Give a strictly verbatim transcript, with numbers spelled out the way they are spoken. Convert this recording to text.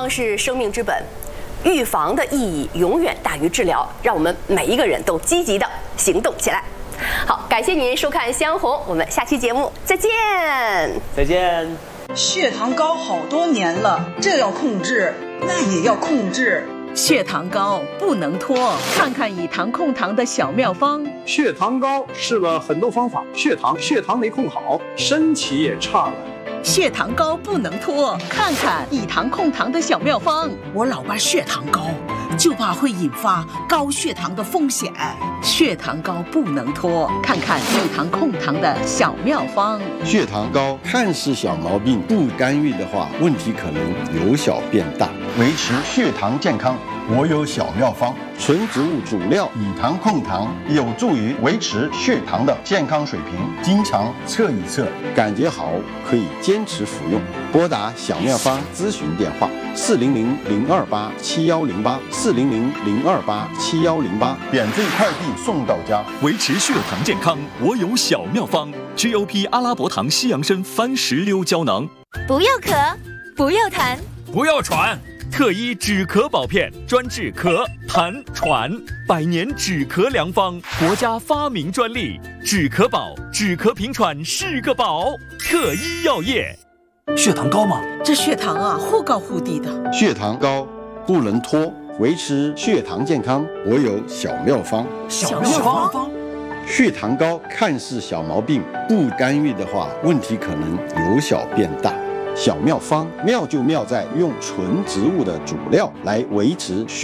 康是生命之本，预防的意义永远大于治疗，让我们每一个人都积极的行动起来。好，感谢您收看《香红》，我们下期节目再见。 再见。 血糖高好多年了，这要控制，那也要控制。 血糖高不能拖，看看以糖控糖的小妙方。 血糖高试了很多方法，血糖血糖没控好，身体也差了。 血糖高不能拖，看看以糖控糖的小妙方。 我老爸血糖高，就怕会引发高血糖的风险。 血糖高不能拖，看看以糖控糖的小妙方。 血糖高看似小毛病，不干预的话，问题可能由小变大。 维持血糖健康，我有小妙方。 纯植物主料以糖控糖，有助于维持血糖的健康水平。经常测一测， 感觉好可以坚持服用。拨打小妙方咨询电话：四零零零二八七幺零八，四零零零二八七幺零八， 免费快递送到家。 维持血糖健康，我有小妙方 ：G O P 阿拉伯糖西洋参番石榴胶囊。 不要咳，不要痰， 不要喘。特医止咳宝片，专治咳、痰、喘，百年止咳良方，国家发明专利。止咳宝，止咳平喘是个宝。特医药业。 血糖高吗？ 这血糖啊，忽高忽低的。 血糖高不能拖，维持血糖健康，我有小妙方。 小妙方。 血糖高看似小毛病，不干预的话，问题可能由小变大。小妙方妙就妙在用纯植物的主料来维持血